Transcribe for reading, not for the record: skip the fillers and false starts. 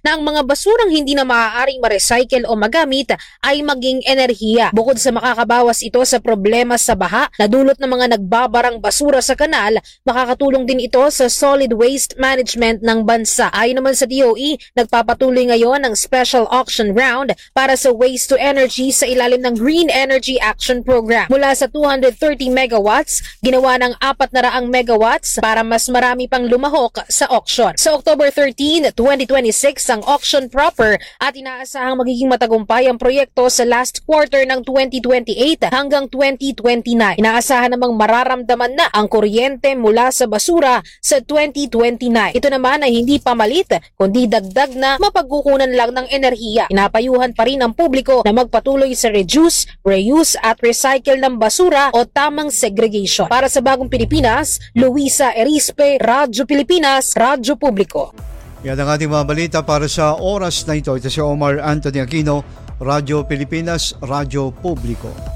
na ang mga basurang hindi na maaaring ma-recycle o magamit ay maging enerhiya. Bukod sa makakabawas ito sa problema sa baha na dulot ng mga nagbabarang basura sa kanal, makakatulong din ito sa solid waste management ng bansa. Ayon naman sa DOE, nagpapatuloy ngayon ang special auction round para sa waste to energy sa ilalim ng Green Energy Action Program. Mula sa 230 megawatts, ginawa ng 400 megawatts para mas marami pang lumahok sa auction. Sa October 13, 2026 ang auction proper at inaasahang magiging matagumpay ang proyekto sa last quarter ng 2028 hanggang 2029. Inaasahan namang mararamdaman na ang kuryente mula sa basura sa 2029. Ito naman ay hindi pamalit kundi dagdag na mapagkukunan lang ng enerhiya. Inapayuhan pa rin ang publiko na magpatuloy sa reduce, reuse at recycle ng basura o tamang segregation. Para sa Bagong Pilipinas, Luisa Erispe, Radyo Pilipinas, Radyo Publiko. Yan ang ating mga balita para sa oras na ito. Ito si Omar Anthony Aquino, Radyo Pilipinas, Radyo Publiko.